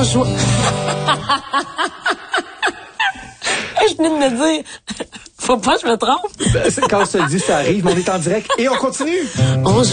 François. Je venais de me dire, faut pas que je me trompe. Quand on se le dit, ça arrive, mais on est en direct et on continue.